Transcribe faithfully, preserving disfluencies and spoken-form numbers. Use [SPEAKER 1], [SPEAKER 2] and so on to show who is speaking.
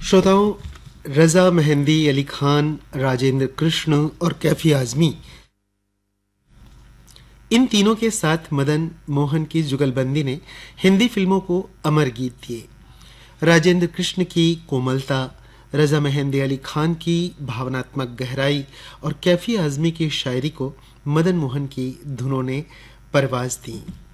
[SPEAKER 1] श्रोताओं, रजा मेहंदी अली खान, राजेंद्र कृष्ण और कैफी आजमी, इन तीनों के साथ मदन मोहन की जुगलबंदी ने हिंदी फिल्मों को अमर गीत दिए। राजेंद्र कृष्ण की कोमलता, रजा मेहंदी अली खान की भावनात्मक गहराई और कैफी आजमी की शायरी को मदन मोहन की धुनों ने परवाज दी।